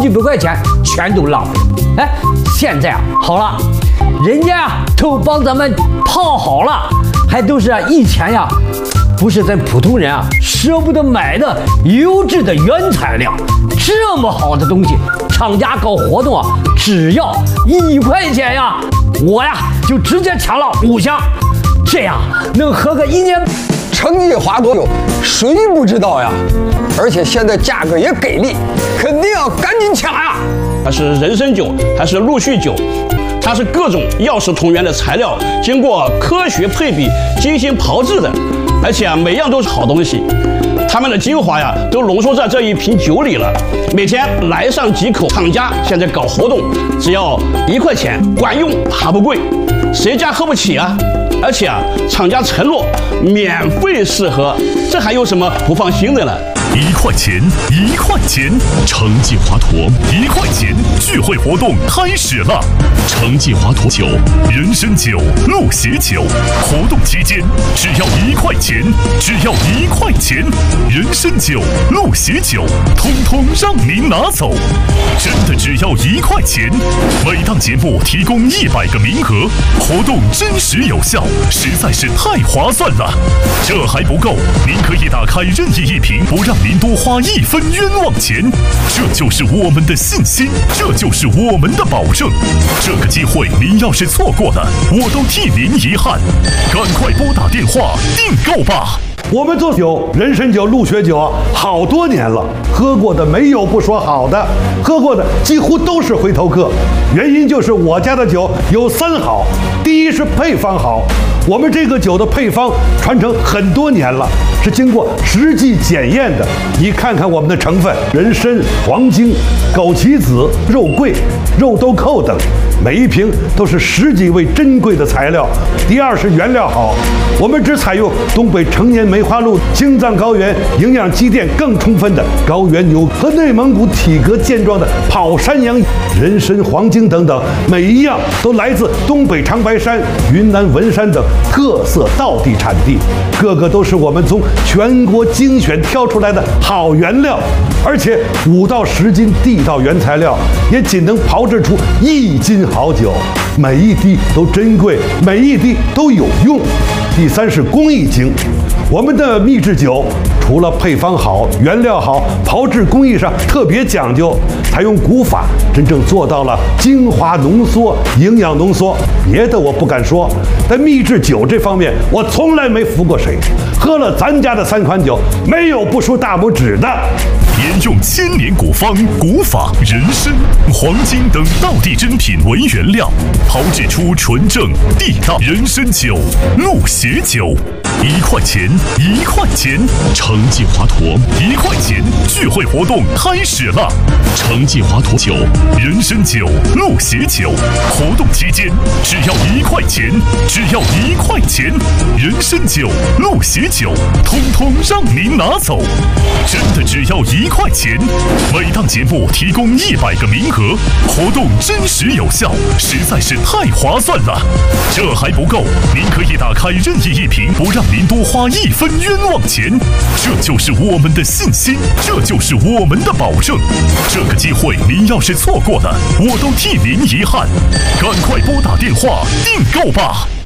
几百块钱全都浪费。哎，现在啊好了，人家啊都帮咱们泡好了，还都是以前呀，不是咱普通人啊舍不得买的优质的原材料，这么好的东西，厂家搞活动啊，只要1块钱呀，我呀就直接抢了5箱，这样能喝个1年。 成绩花多久，谁不知道呀？而且现在价格也给力，肯定要赶紧抢呀！ 它是人参酒还是陆续酒？它是各种药食同源的材料，经过科学配比、精心炮制的，而且每样都是好东西。它们的精华呀，都浓缩在这一瓶酒里了。每天来上几口。厂家现在搞活动，只要1块钱，管用还不贵，谁家喝不起啊？而且啊，厂家承诺免费试喝，这还有什么不放心的呢 ？1块钱，1块钱，成绩华佗1块钱聚会活动开始了。成绩华佗酒、人参酒、鹿血酒，活动期间只要1块钱，只要1块钱，人参酒、鹿血酒，通通让您拿走，真的只要1块钱。每档节目提供100个名额，活动真实有效，实在是太划算了。这还不够，您可以打开任意一瓶，不让您多花1分冤枉钱，这就是我们的信心，这就是我们的保证。这个机会您要是错过了，我都替您遗憾。赶快拨打电话订购吧。 我们做酒，人参酒、鹿血酒好多年了，喝过的没有不说好的，喝过的几乎都是回头客。原因就是我家的酒有3好，第一是配方好，我们这个酒的配方传承很多年了，是经过实际检验的。你看看我们的成分：人参、黄精、枸杞子、肉桂、肉豆蔻等，每一瓶都是10几位珍贵的材料。第二是原料好，我们只采用东北成年梅花鹿青藏高原营养积淀更充分的高原牛和内蒙古体格健壮的跑山羊。人参、黄精等等，每一样都来自东北长白山、云南文山等特色道地产地，个个都是我们从全国精选挑出来的好原料，而且5到10斤地道原材料，也仅能炮制出1斤好酒，每一滴都珍贵，每一滴都有用。第三是工艺精，我们的秘制酒除了配方好、原料好，炮制工艺上特别讲究，采用古法，真正做到了精华浓缩、营养浓缩。别的我不敢说，在秘制酒这方面，我从来没服过谁。喝了咱家的3款酒，没有不竖大拇指的。 沿用1000年古方、古法、人参、黄精等道地珍品为原料，炮制出纯正地道人参酒、鹿血酒。1块钱，1块钱，成绩华佗1块钱聚会活动开始了。成绩华佗酒、人参酒、鹿血酒，活动期间只要1块钱，只要1块钱，人参酒、鹿血酒，通通让您拿走，真的只要1块钱。每档节目提供100个名额，活动真实有效，实在是太划算了。这还不够，您可以打开任意一瓶，不让您多花1分冤枉钱，这就是我们的信心，这就是我们的保证。这个机会您要是错过了，我都替您遗憾。赶快拨打电话订购吧。